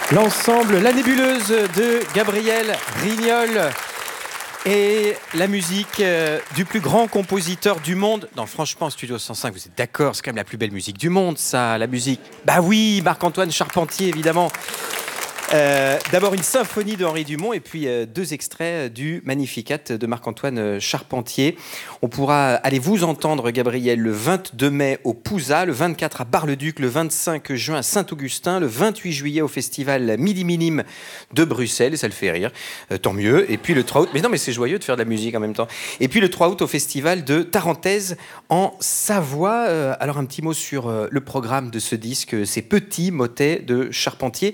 L'ensemble La Nébuleuse de Gabriel Rignol et la musique du plus grand compositeur du monde. Non, franchement, Studio 105, vous êtes d'accord, c'est quand même la plus belle musique du monde, ça, la musique. Bah oui, Marc-Antoine Charpentier, évidemment. D'abord une symphonie de Henri Dumont et puis deux extraits du Magnificat de Marc-Antoine Charpentier. On pourra aller vous entendre, Gabriel, le 22 mai au Pouza, le 24 à Bar-le-Duc, le 25 juin à Saint-Augustin, le 28 juillet au festival Midi Minime de Bruxelles, ça le fait rire, tant mieux. Et puis le 3 août, mais non mais c'est joyeux de faire de la musique en même temps. Et puis le 3 août au festival de Tarentaise en Savoie. Alors un petit mot sur le programme de ce disque, ces petits motets de Charpentier.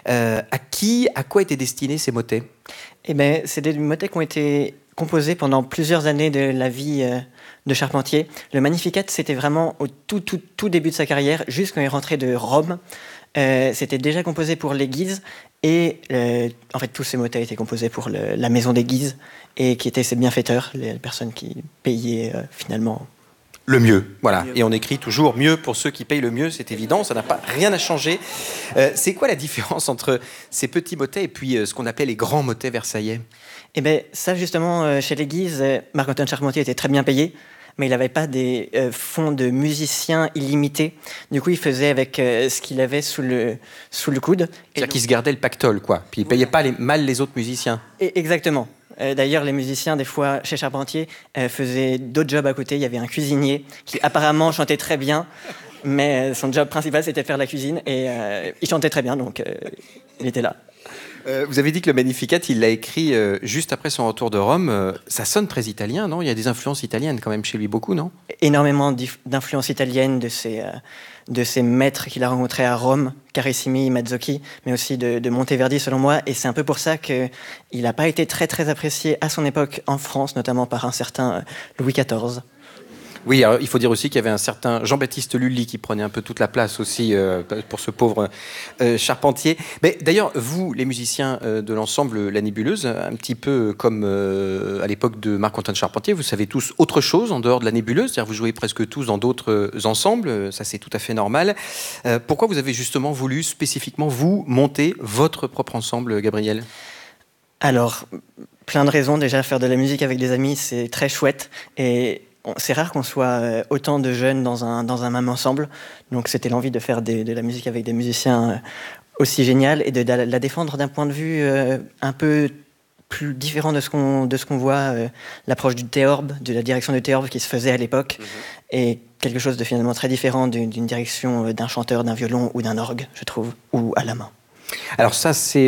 À quoi étaient destinés ces motets ? Eh bien, c'est des motets qui ont été composés pendant plusieurs années de la vie de Charpentier. Le Magnificat, c'était vraiment au tout début de sa carrière, juste quand il est rentré de Rome. C'était déjà composé pour les Guises et en fait tous ces motets étaient composés pour la maison des Guises et qui étaient ses bienfaiteurs, les personnes qui payaient finalement le mieux, voilà. Et on écrit toujours mieux pour ceux qui payent le mieux, c'est évident, ça n'a pas rien à changer. C'est quoi la différence entre ces petits motets et puis ce qu'on appelait les grands motets versaillais ? Eh bien, ça justement, chez les Guises, Marc-Antoine Charpentier était très bien payé, mais il n'avait pas des fonds de musiciens illimités. Du coup, il faisait avec ce qu'il avait sous le coude. C'est-à-dire qu'il se gardait le pactole, quoi. Puis il ne payait pas mal les autres musiciens. Exactement. D'ailleurs, les musiciens, des fois, chez Charpentier, faisaient d'autres jobs à côté. Il y avait un cuisinier qui apparemment chantait très bien, mais son job principal, c'était de faire la cuisine. Et il chantait très bien, donc il était là. Vous avez dit que le Magnificat, il l'a écrit juste après son retour de Rome. Ça sonne très italien, non ? Il y a des influences italiennes quand même chez lui, beaucoup, non ? Énormément d'influences italiennes de ces maîtres qu'il a rencontrés à Rome, Carissimi, Mazzocchi, mais aussi de Monteverdi, selon moi. Et c'est un peu pour ça qu'il n'a pas été très, très apprécié à son époque en France, notamment par un certain Louis XIV. Oui, alors il faut dire aussi qu'il y avait un certain Jean-Baptiste Lully qui prenait un peu toute la place aussi pour ce pauvre Charpentier. Mais d'ailleurs, vous, les musiciens de l'ensemble La Nébuleuse, un petit peu comme à l'époque de Marc-Antoine Charpentier, vous savez tous autre chose en dehors de La Nébuleuse, c'est-à-dire vous jouez presque tous dans d'autres ensembles, ça c'est tout à fait normal. Pourquoi vous avez justement voulu spécifiquement, vous, monter votre propre ensemble, Gabriel ? Alors, plein de raisons. Déjà, faire de la musique avec des amis, c'est très chouette. Et c'est rare qu'on soit autant de jeunes dans un même ensemble. Donc c'était l'envie de faire de la musique avec des musiciens aussi génial et de la défendre d'un point de vue un peu plus différent de ce qu'on voit, l'approche du théorbe, de la direction du théorbe qui se faisait à l'époque, et quelque chose de finalement très différent d'une direction d'un chanteur, d'un violon ou d'un orgue, je trouve, ou à la main. Alors ça, c'est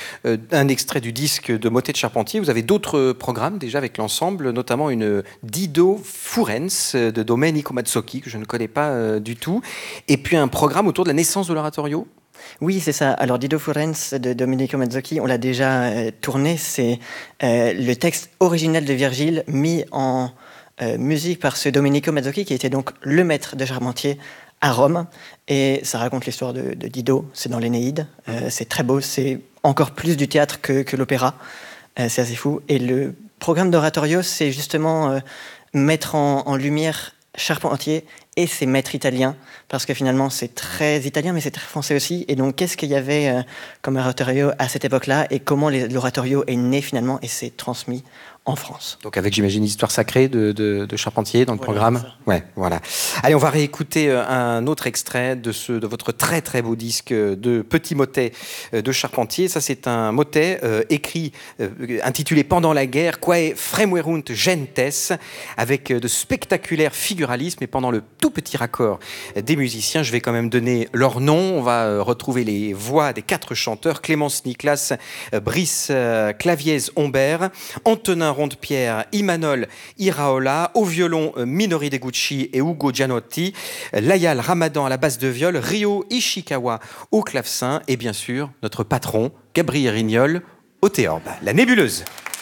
un extrait du disque de Motets de Charpentier. Vous avez d'autres programmes déjà avec l'ensemble, notamment une Dido Furens de Domenico Mazzocchi, que je ne connais pas du tout, et puis un programme autour de la naissance de l'oratorio. Oui, c'est ça. Alors, Dido Furens de Domenico Mazzocchi, on l'a déjà tourné. C'est le texte original de Virgile mis en musique par ce Domenico Mazzocchi, qui était donc le maître de Charpentier à Rome. Et ça raconte l'histoire de Dido. C'est dans l'Énéide. C'est très beau. C'est encore plus du théâtre que l'opéra. C'est assez fou. Et le programme d'oratorio, c'est justement mettre en lumière Charpentier et ses maîtres italiens, parce que finalement c'est très italien mais c'est très français aussi. Et donc qu'est-ce qu'il y avait comme oratorio à cette époque-là et comment l'oratorio est né finalement et s'est transmis en France. Donc avec, j'imagine, l'histoire sacrée de Charpentier dans le programme. Ouais, voilà. Allez, on va réécouter un autre extrait de votre très très beau disque de Petits Motets de Charpentier. Ça, c'est un motet écrit, intitulé Pendant la guerre, Quae fremuerunt gentes, avec de spectaculaires figuralismes. Et pendant le tout petit raccord des musiciens, je vais quand même donner leur nom. On va retrouver les voix des 4 chanteurs: Clémence Niklas, Brice Claviez Humbert, Antonin Ronde-Pierre, Imanol Iraola, au violon Minori Deguchi et Ugo Gianotti, Layal Ramadan à la basse de viol, Ryo Ishikawa au clavecin et bien sûr notre patron Gabriel Rignol au théorbe. La Nébuleuse.